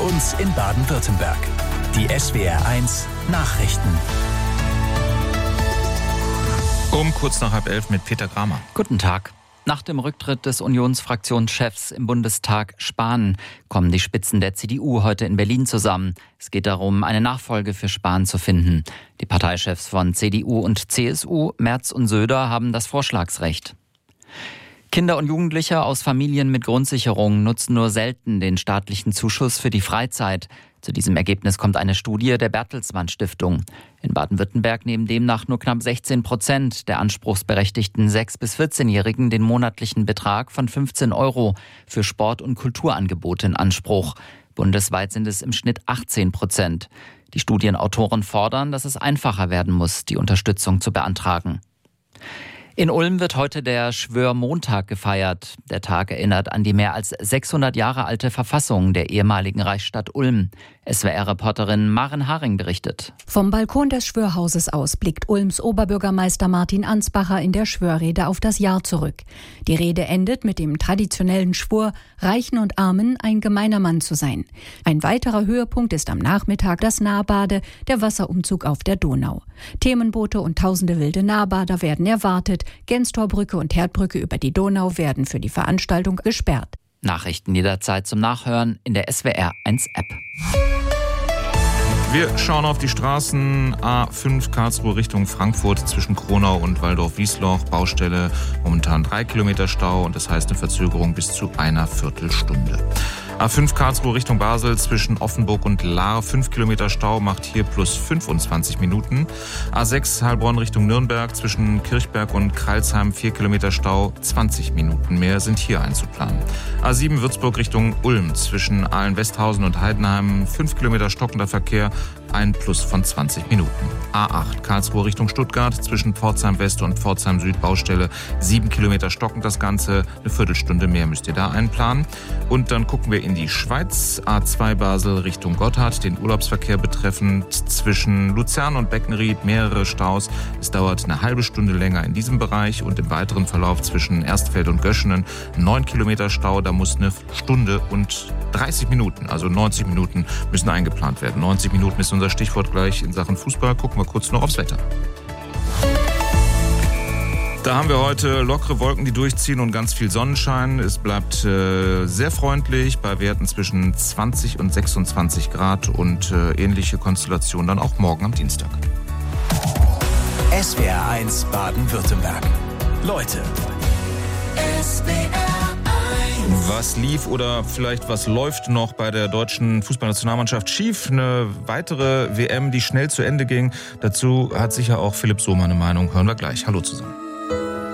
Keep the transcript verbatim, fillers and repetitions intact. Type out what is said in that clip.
uns in Baden-Württemberg. Die S W R eins Nachrichten. Um kurz nach halb elf mit Peter Kramer. Guten Tag. Nach dem Rücktritt des Unionsfraktionschefs im Bundestag Spahn kommen die Spitzen der C D U heute in Berlin zusammen. Es geht darum, eine Nachfolge für Spahn zu finden. Die Parteichefs von C D U und C S U, Merz und Söder, haben das Vorschlagsrecht. Kinder und Jugendliche aus Familien mit Grundsicherung nutzen nur selten den staatlichen Zuschuss für die Freizeit. Zu diesem Ergebnis kommt eine Studie der Bertelsmann Stiftung. In Baden-Württemberg nehmen demnach nur knapp sechzehn Prozent der anspruchsberechtigten sechs- bis vierzehnjährigen den monatlichen Betrag von fünfzehn Euro für Sport- und Kulturangebote in Anspruch. Bundesweit sind es im Schnitt achtzehn Prozent. Die Studienautoren fordern, dass es einfacher werden muss, die Unterstützung zu beantragen. In Ulm wird heute der Schwörmontag gefeiert. Der Tag erinnert an die mehr als sechshundert Jahre alte Verfassung der ehemaligen Reichsstadt Ulm. S W R-Reporterin Maren Haring berichtet. Vom Balkon des Schwörhauses aus blickt Ulms Oberbürgermeister Martin Ansbacher in der Schwörrede auf das Jahr zurück. Die Rede endet mit dem traditionellen Schwur, Reichen und Armen ein gemeiner Mann zu sein. Ein weiterer Höhepunkt ist am Nachmittag das Nahbade, der Wasserumzug auf der Donau. Themenboote und tausende wilde Nahbader werden erwartet. Genstorbrücke und Herdbrücke über die Donau werden für die Veranstaltung gesperrt. Nachrichten jederzeit zum Nachhören in der S W R eins App. Wir schauen auf die Straßen A fünf Karlsruhe Richtung Frankfurt zwischen Kronau und Waldorf-Wiesloch. Baustelle, momentan drei Kilometer Stau und das heißt eine Verzögerung bis zu einer Viertelstunde. A fünf Karlsruhe Richtung Basel zwischen Offenburg und Lahr, fünf Kilometer Stau, macht hier plus fünfundzwanzig Minuten. A sechs Heilbronn Richtung Nürnberg zwischen Kirchberg und Crailsheim, vier Kilometer Stau, zwanzig Minuten mehr sind hier einzuplanen. A sieben Würzburg Richtung Ulm zwischen Ahlen-Westhausen und Heidenheim, fünf Kilometer stockender Verkehr, ein Plus von zwanzig Minuten. A acht Karlsruhe Richtung Stuttgart zwischen Pforzheim West und Pforzheim Süd Baustelle, sieben Kilometer stockend das Ganze, eine Viertelstunde mehr müsst ihr da einplanen. Und dann gucken wir in die Schweiz, A zwei Basel Richtung Gotthard, den Urlaubsverkehr betreffend zwischen Luzern und Beckenried mehrere Staus. Es dauert eine halbe Stunde länger in diesem Bereich und im weiteren Verlauf zwischen Erstfeld und Göschenen neun Kilometer Stau, da muss eine Stunde und dreißig Minuten, also neunzig Minuten müssen eingeplant werden. neunzig Minuten ist unser Stichwort gleich in Sachen Fußball. Gucken wir kurz noch aufs Wetter. Da haben wir heute lockere Wolken, die durchziehen und ganz viel Sonnenschein. Es bleibt äh, sehr freundlich bei Werten zwischen zwanzig und sechsundzwanzig Grad und äh, ähnliche Konstellationen dann auch morgen am Dienstag. S W R eins Baden-Württemberg. Leute. S W R eins. Was lief oder vielleicht was läuft noch bei der deutschen Fußballnationalmannschaft schief? Eine weitere W M, die schnell zu Ende ging. Dazu hat sicher auch Philipp Sohmer eine Meinung. Hören wir gleich. Hallo zusammen.